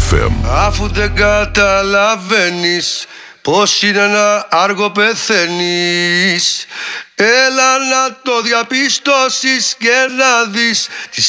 FM. Αφού δεν καταλαβαίνεις πως είναι να άργο πεθαίνεις, έλα να το διαπιστώσεις και να δεις τη